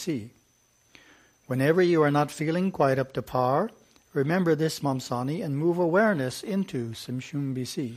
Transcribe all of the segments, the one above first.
Bisi. Whenever you are not feeling quite up to par, remember this Mamsani and move awareness into Simshum Bisi.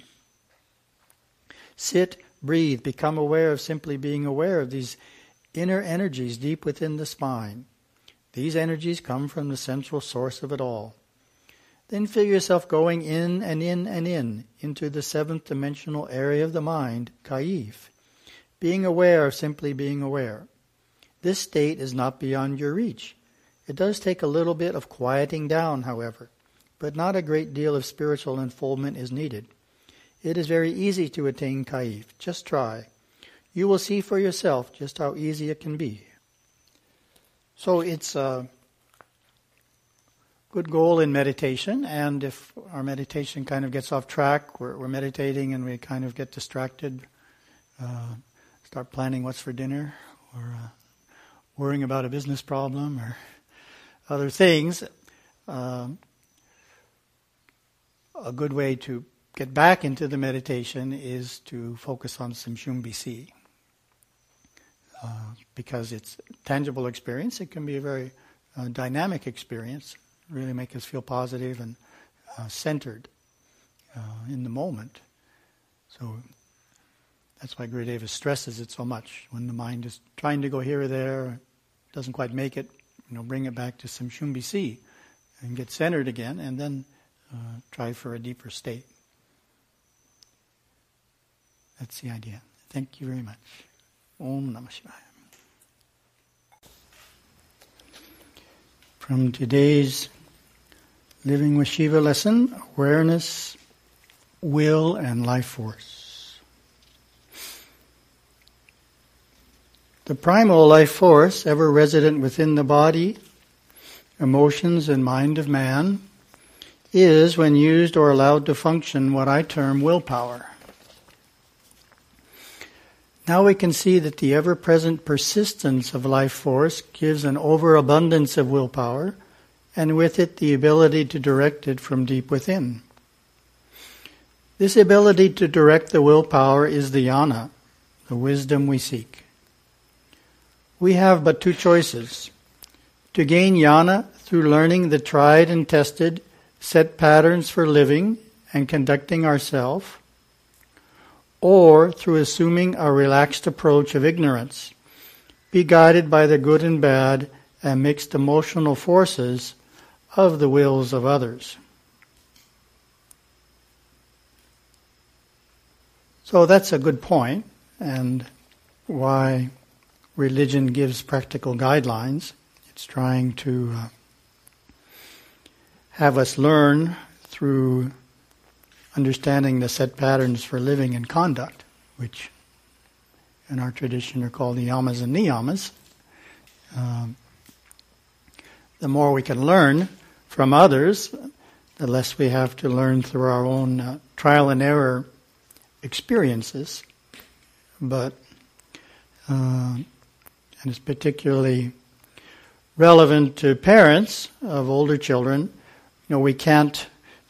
Sit, breathe, become aware of simply being aware of these inner energies deep within the spine. These energies come from the central source of it all. Then feel yourself going in and in and in into the seventh dimensional area of the mind, Kaif, being aware of simply being aware. This state is not beyond your reach. It does take a little bit of quieting down, however, but not a great deal of spiritual unfoldment is needed. It is very easy to attain Kaif. Just try. You will see for yourself just how easy it can be. So it's a good goal in meditation, and if our meditation kind of gets off track, we're meditating and we kind of get distracted, start planning what's for dinner, or worrying about a business problem, or other things, a good way to get back into the meditation is to focus on Simshum Bisi. Because it's tangible experience, it can be a very dynamic experience, really make us feel positive and centered in the moment. So that's why Gurudeva stresses it so much. When the mind is trying to go here or there, doesn't quite make it, bring it back to Simshum Bisi and get centered again, and then try for a deeper state. That's the idea. Thank you very much. Om Namah Shivaya. From today's Living with Shiva lesson, awareness, will, and life force. The primal life force, ever resident within the body, emotions, and mind of man, is, when used or allowed to function, what I term willpower. Now we can see that the ever-present persistence of life force gives an overabundance of willpower, and with it the ability to direct it from deep within. This ability to direct the willpower is the jnana, the wisdom we seek. We have but two choices: to gain jnana through learning the tried and tested set patterns for living and conducting ourselves, or through assuming a relaxed approach of ignorance, be guided by the good and bad and mixed emotional forces of the wills of others. So that's a good point, and why religion gives practical guidelines. It's trying to have us learn through understanding the set patterns for living and conduct, which in our tradition are called the yamas and niyamas. The more we can learn from others, the less we have to learn through our own trial and error experiences. But and it's particularly relevant to parents of older children. We can't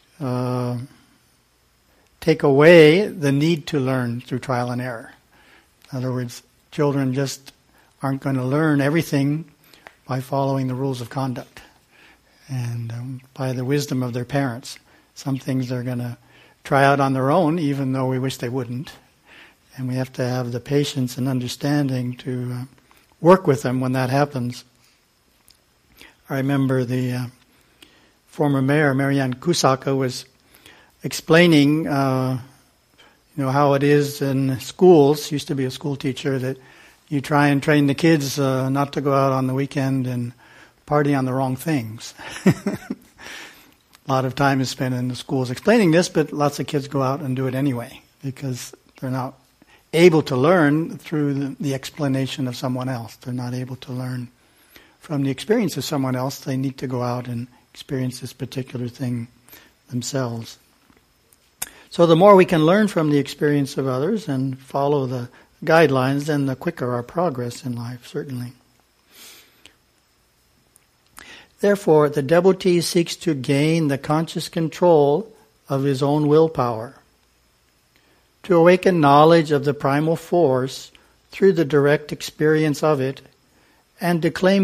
take away the need to learn through trial and error. In other words, children just aren't going to learn everything by following the rules of conduct and by the wisdom of their parents. Some things they're going to try out on their own, even though we wish they wouldn't. And we have to have the patience and understanding to work with them when that happens. I remember the former mayor, Marianne Kusaka, was explaining, how it is in schools. Used to be a school teacher, that you try and train the kids not to go out on the weekend and party on the wrong things. A lot of time is spent in the schools explaining this, but lots of kids go out and do it anyway because they're not able to learn through the explanation of someone else. They're not able to learn from the experience of someone else. They need to go out and experience this particular thing themselves. So the more we can learn from the experience of others and follow the guidelines, then the quicker our progress in life, certainly. Therefore, the devotee seeks to gain the conscious control of his own willpower, to awaken knowledge of the primal force through the direct experience of it, and to claim